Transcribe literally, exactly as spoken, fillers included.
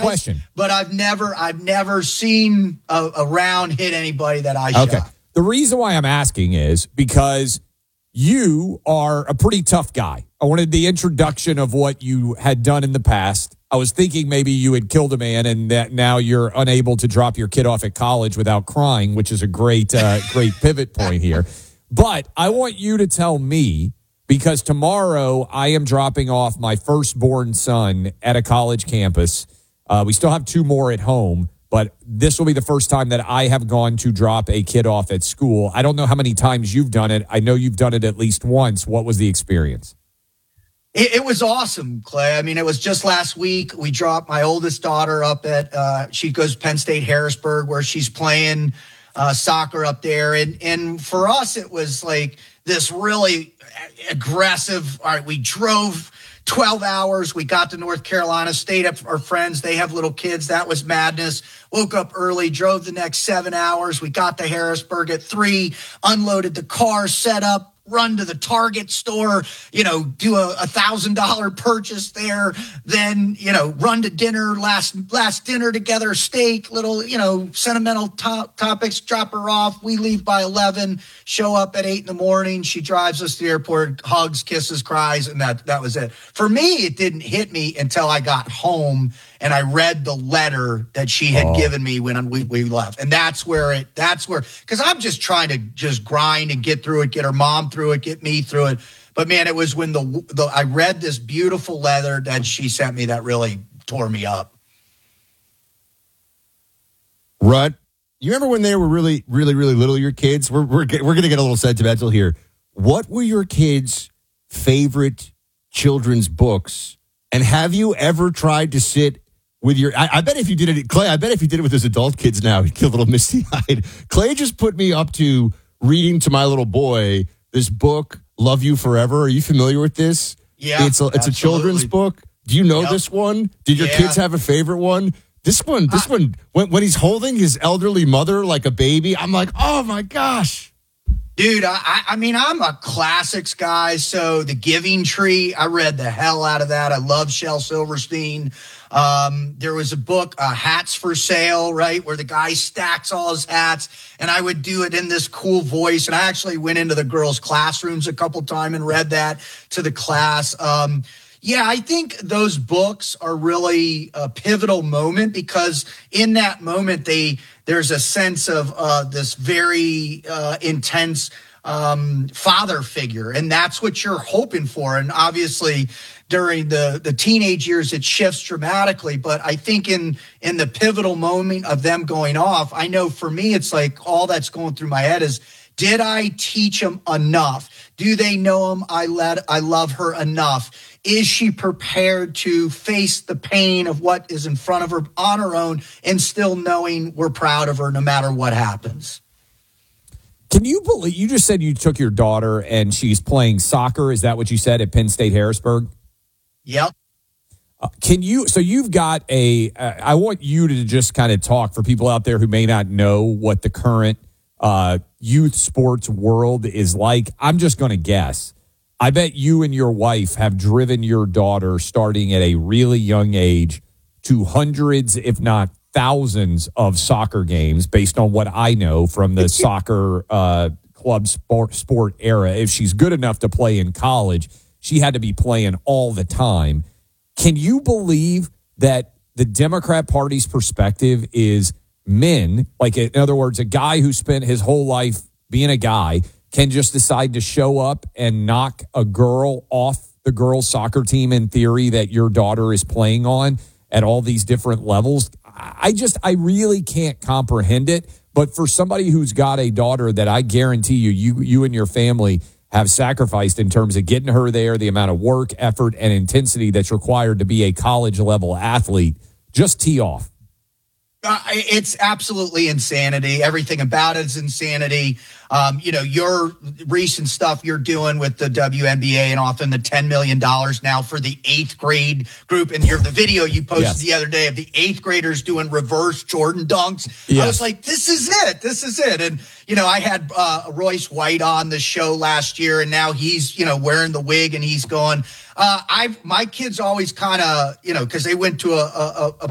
question. But I've never, I've never seen a, a round hit anybody that I okay. shot. The reason why I'm asking is because you are a pretty tough guy. I wanted the introduction of what you had done in the past. I was thinking maybe you had killed a man and that now you're unable to drop your kid off at college without crying, which is a great, uh, great pivot point here. But I want you to tell me, because tomorrow I am dropping off my firstborn son at a college campus. Uh, we still have two more at home, but this will be the first time that I have gone to drop a kid off at school. I don't know how many times you've done it. I know you've done it at least once. What was the experience? It, it was awesome, Clay. I mean, it was just last week. We dropped my oldest daughter up at, uh, she goes Penn State Harrisburg, where she's playing uh, soccer up there. And, and for us, it was like this really aggressive. All right, we drove twelve hours. We got to North Carolina, stayed up for our friends. They have little kids. That was madness. Woke up early, drove the next seven hours. We got to Harrisburg at three, unloaded the car, set up, run to the Target store, you know, do a a thousand dollar purchase there, then, you know, run to dinner, last, last dinner together, steak, little, you know, sentimental to- topics, drop her off. We leave by eleven, show up at eight in the morning. She drives us to the airport, hugs, kisses, cries. And that, that was it. For me, it didn't hit me until I got home and I read the letter that she had oh. given me when we, we left. And that's where it, that's where, cause I'm just trying to just grind and get through it, get her mom through it, get me through it. But man, it was when the, the I read this beautiful letter that she sent me that really tore me up. Rut, you remember when they were really, really, really little, your kids? We're, we're, we're going to get a little sentimental here. What were your kids' favorite children's books? And have you ever tried to sit with your, I, I bet if you did it, Clay, I bet if you did it with his adult kids now, he'd get a little misty-eyed. Clay just put me up to reading to my little boy this book, Love You Forever. Are you familiar with this? Yeah, It's a, it's a children's book. Do you know Yep. this one? Did your Yeah. kids have a favorite one? This one, this I, one, when, when he's holding his elderly mother like a baby, I'm like, oh my gosh. Dude, I, I mean, I'm a classics guy. So The Giving Tree, I read the hell out of that. I love Shel Silverstein. Um, there was a book, uh, Hats for Sale, right, where the guy stacks all his hats, and I would do it in this cool voice. And I actually went into the girls' classrooms a couple times and read that to the class. Um, yeah, I think those books are really a pivotal moment because in that moment, they there's a sense of uh, this very uh, intense um, father figure, and that's what you're hoping for. And obviously, during the, the teenage years, it shifts dramatically. But I think in in the pivotal moment of them going off, I know for me, it's like all that's going through my head is, did I teach them enough? Do they know him? I let I love her enough. Is she prepared to face the pain of what is in front of her on her own and still knowing we're proud of her no matter what happens? Can you believe you just said you took your daughter and she's playing soccer? Is that what you said at Penn State Harrisburg? Yep. Uh, can you, so you've got a, uh, I want you to just kind of talk for people out there who may not know what the current uh, youth sports world is like. I'm just going to guess. I bet you and your wife have driven your daughter starting at a really young age to hundreds, if not thousands of soccer games based on what I know from the soccer uh, club sport, sport era. If she's good enough to play in college, she had to be playing all the time. Can you believe that the Democrat Party's perspective is men, like in other words, a guy who spent his whole life being a guy can just decide to show up and knock a girl off the girls' soccer team in theory that your daughter is playing on at all these different levels? I just, I really can't comprehend it. But for somebody who's got a daughter that I guarantee you, you, you and your family have sacrificed in terms of getting her there, the amount of work, effort, and intensity that's required to be a college-level athlete, just tee off. Uh, it's absolutely insanity. Everything about it is insanity. Um, you know, your recent stuff you're doing with the W N B A and often the ten million dollars now for the eighth grade group. And your the video you posted yes. the other day of the eighth graders doing reverse Jordan dunks. Yes. I was like, this is it. This is it. And, you know, I had uh, Royce White on the show last year, and now he's, you know, wearing the wig and he's going, uh, I've, my kids always kind of, you know, because they went to a, a, a